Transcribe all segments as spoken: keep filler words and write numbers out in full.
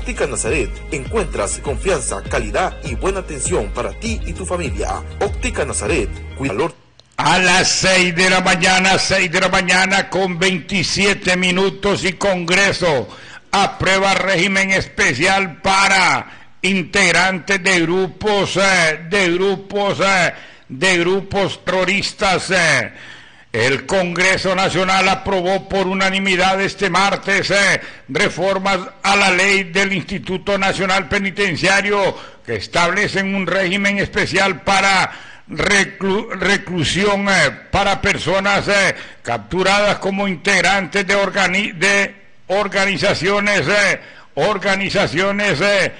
Óptica Nazaret. Encuentras confianza, calidad y buena atención para ti y tu familia. Óptica Nazaret. Cuidado. A las seis de la mañana, seis de la mañana con veintisiete minutos y Congreso aprueba régimen especial para integrantes de grupos, eh, de grupos, eh, de grupos terroristas. Eh. El Congreso Nacional aprobó por unanimidad este martes eh, reformas a la ley del Instituto Nacional Penitenciario que establecen un régimen especial para reclu reclusión eh, para personas eh, capturadas como integrantes de, organi de organizaciones, eh, organizaciones eh,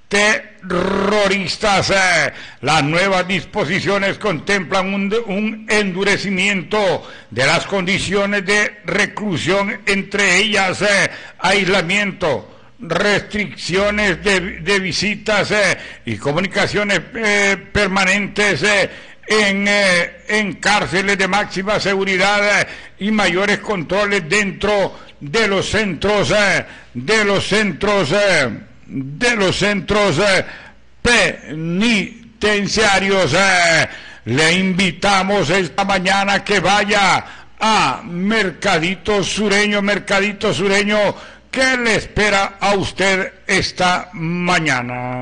terroristas. Eh. Las nuevas disposiciones contemplan un, un endurecimiento de las condiciones de reclusión, entre ellas eh, aislamiento, restricciones de, de visitas eh, y comunicaciones eh, permanentes eh, en, eh, en cárceles de máxima seguridad eh, y mayores controles dentro de los centros eh, de los centros eh, de los centros eh, penitenciarios. Eh. Le invitamos esta mañana que vaya a Mercadito Sureño, Mercadito Sureño, que le espera a usted esta mañana.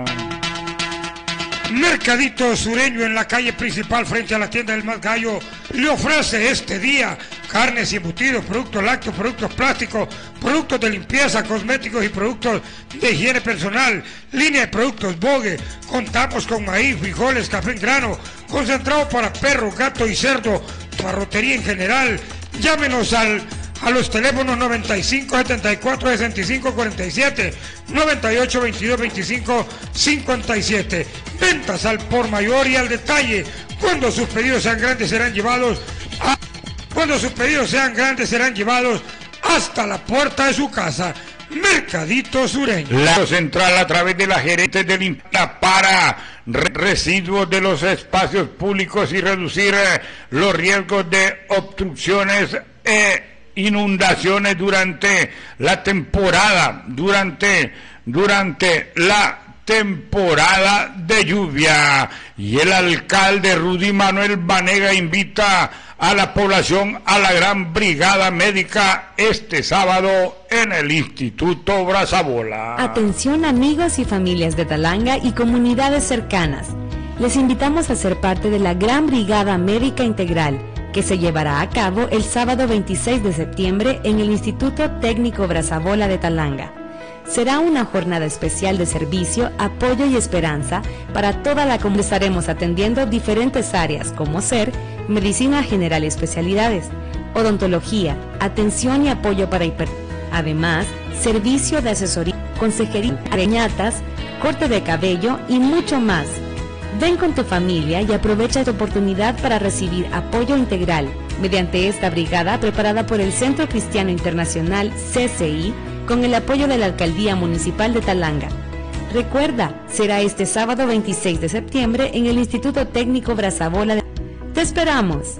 Mercadito Sureño en la calle principal frente a la tienda del Más Gallo le ofrece este día carnes y embutidos, productos lácteos, productos plásticos, productos de limpieza, cosméticos y productos de higiene personal, línea de productos Bogue. Contamos con maíz, frijoles, café en grano, concentrado para perro, gato y cerdo, parrotería en general. Llámenos al a los teléfonos noventa y cinco, setenta y cuatro, sesenta y cinco, cuarenta y siete, noventa y ocho, veintidós, veinticinco, cincuenta y siete. Ventas al por mayor y al detalle. Cuando sus pedidos sean grandes serán llevados a... Cuando sus pedidos sean grandes serán llevados hasta la puerta de su casa. Mercadito Sureño. La central a través de la gerente de limpieza para re residuos de los espacios públicos y reducir eh, los riesgos de obstrucciones e inundaciones durante la temporada, durante, durante la temporada de lluvia. Y el alcalde Rudy Manuel Banega invita a la población a la gran brigada médica este sábado en el Instituto Brazabola. Atención amigos y familias de Talanga y comunidades cercanas. Les invitamos a ser parte de la gran brigada médica integral que se llevará a cabo el sábado veintiséis de septiembre en el Instituto Técnico Brazabola de Talanga. Será una jornada especial de servicio, apoyo y esperanza para toda la comunidad. Estaremos atendiendo diferentes áreas como ser medicina general y especialidades, odontología, atención y apoyo para hiper. Además, servicio de asesoría, consejería, preñatas, corte de cabello y mucho más. Ven con tu familia y aprovecha esta oportunidad para recibir apoyo integral mediante esta brigada preparada por el Centro Cristiano Internacional C C I con el apoyo de la Alcaldía Municipal de Talanga. Recuerda, será este sábado veintiséis de septiembre en el Instituto Técnico Brazabola de... ¡Te esperamos!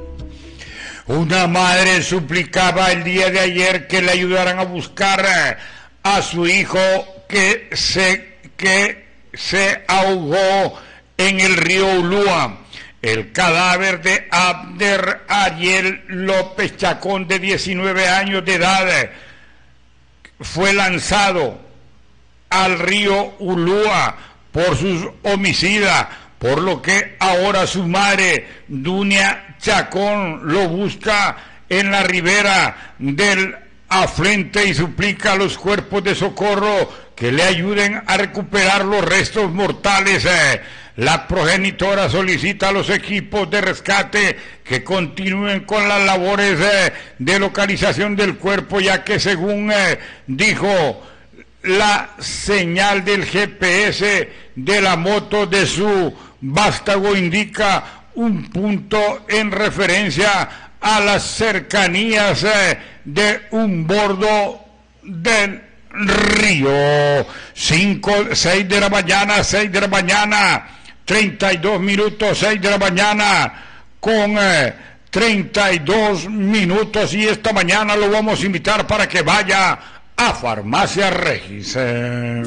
Una madre suplicaba el día de ayer que le ayudaran a buscar a su hijo que se, que se ahogó en el río Ulúa. El cadáver de Abder Ariel López Chacón, de diecinueve años de edad, fue lanzado al río Ulúa por sus homicidas, por lo que ahora su madre, Dunia Chacón, lo busca en la ribera del afluente y suplica a los cuerpos de socorro que le ayuden a recuperar los restos mortales. Eh, la progenitora solicita a los equipos de rescate que continúen con las labores eh, de localización del cuerpo, ya que según eh, dijo, la señal del G P S de la moto de su vástago indica un punto en referencia a las cercanías eh, de un bordo del río. Cinco, seis de la mañana, seis de la mañana, treinta y dos minutos, seis de la mañana con eh, treinta y dos minutos, y esta mañana lo vamos a invitar para que vaya a Farmacia Regis. Eh.